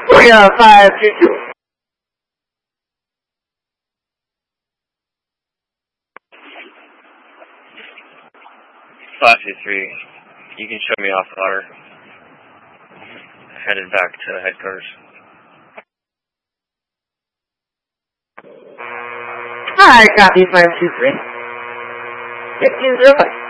522. 523. You can show me off water. Headed back to headquarters. Alright, copy 523. 1505.